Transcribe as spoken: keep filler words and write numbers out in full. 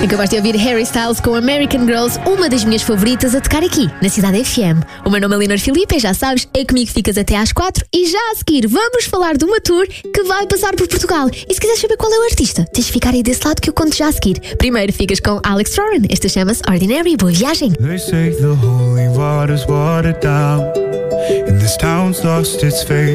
Acabaste de ouvir Harry Styles com American Girls, uma das minhas favoritas a tocar aqui, na Cidade F M. O meu nome é Leonor Filipe, já sabes, é comigo que ficas até às quatro e já a seguir vamos falar de uma tour que vai passar por Portugal. E se quiseres saber qual é o artista, tens de ficar aí desse lado que eu conto já a seguir. Primeiro ficas com Alex Warren, esta chama-se Ordinary. Boa viagem! They say the holy water's watered down, and this town's lost its faith.